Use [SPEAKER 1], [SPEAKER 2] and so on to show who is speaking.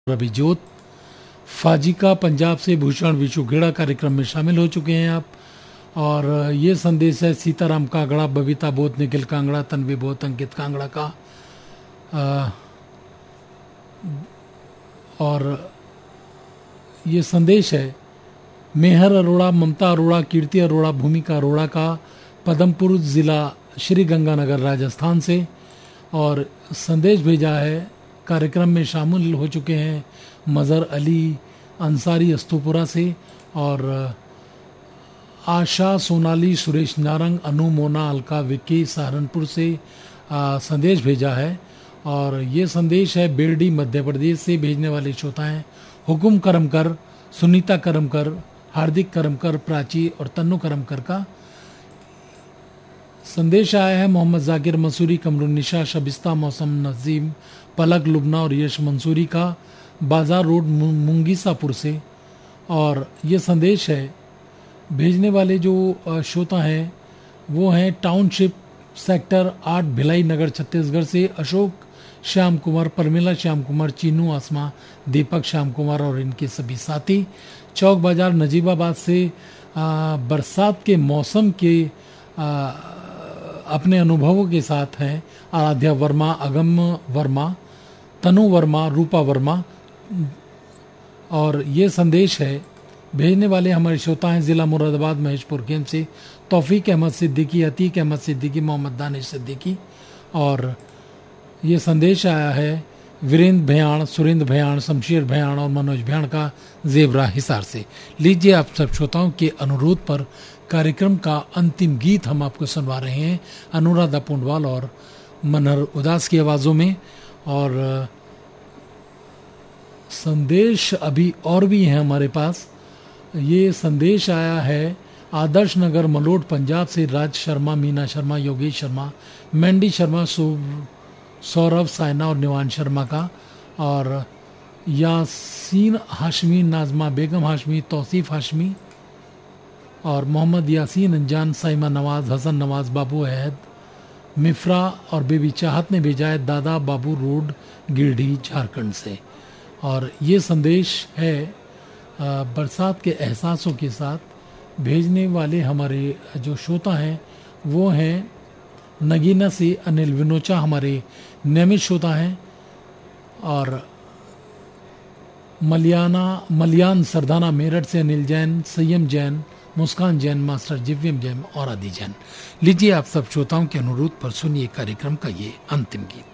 [SPEAKER 1] रविजोत फाजिका पंजाब से भूषण विशुखेड़ा कार्यक्रम में शामिल हो चुके हैं आप। और ये संदेश है सीताराम कांगड़ा, बबीता बोध, निखिल कांगड़ा, तन्वी बोध, अंकित कांगड़ा का। और ये संदेश है मेहर अरोड़ा, ममता अरोड़ा, कीर्ति अरोड़ा, भूमिका अरोड़ा का, पदमपुर ज़िला श्री गंगानगर राजस्थान से। और संदेश भेजा है कार्यक्रम में शामिल हो चुके हैं मज़हर अली अंसारी अस्तुपुरा से, और आशा, सोनाली, सुरेश नारंग, अनु, मोना, अलका, विक्की सहारनपुर से संदेश भेजा है। और ये संदेश है बेरडी मध्य प्रदेश से भेजने वाले श्रोता हैं हुकुम करमकर, सुनीता करमकर, हार्दिक करमकर, प्राची और तन्नू करमकर का। संदेश आया है मोहम्मद जाकिर मंसूरी, कमरुन्निशा, शबिस्ता, मौसम नजीम, पलक लुबना और यश मंसूरी का, बाजार रोड मुंगीसापुर से। और ये संदेश है भेजने वाले जो श्रोता हैं वो हैं टाउनशिप सेक्टर 8 भिलाई नगर छत्तीसगढ़ से अशोक श्याम कुमार, परमिला श्याम कुमार, चीनू आसमा, दीपक श्याम कुमार और इनके सभी साथी। चौक बाजार नजीबाबाद से बरसात के मौसम के अपने अनुभवों के साथ हैं आराध्या वर्मा, अगम वर्मा, तनु वर्मा, रूपा वर्मा। और ये संदेश है भेजने वाले हमारे श्रोता हैं ज़िला मुरादाबाद महेशपुर केंद्र से तौफीक अहमद सिद्दीकी, अतीक अहमद सिद्दीकी, मोहम्मद दानिश सिद्दीकी। और ये संदेश आया है वीरेंद्र भयाण, सुरेंद्र भयाण, शमशेर भयाण और मनोज भयाण का जेवरा हिसार से। लीजिए आप सब श्रोताओं के अनुरोध पर कार्यक्रम का अंतिम गीत हम आपको सुनवा रहे हैं अनुराधा पुंडवाल और मनहर उदास की आवाज़ों में। और संदेश अभी और भी हैं हमारे पास। ये संदेश आया है आदर्श नगर मलोट पंजाब से राज शर्मा, मीना शर्मा, योगेश शर्मा, मैंडी शर्मा, सौरभ, साइना और निवान शर्मा का। और यासीन हाशमी, नाजमा बेगम हाशमी, तौसीफ हाशमी और मोहम्मद यासीन अंजान, साइमा नवाज, हसन नवाज, बाबू अहद, मिफ्रा और बेबी चाहत ने भेजा है दादा बाबू रोड गिरडी झारखंड से। और ये संदेश है बरसात के एहसासों के साथ भेजने वाले हमारे जो श्रोता हैं वो हैं नगीना से अनिल विनोचा, हमारे नियमित श्रोता हैं। और मलियान सरदाना मेरठ से अनिल जैन, संयम जैन, मुस्कान जैन, मास्टर जिव्यम जैन और आदि जैन। लीजिए आप सब श्रोताओं के अनुरोध पर सुनिए कार्यक्रम का ये अंतिम गीत।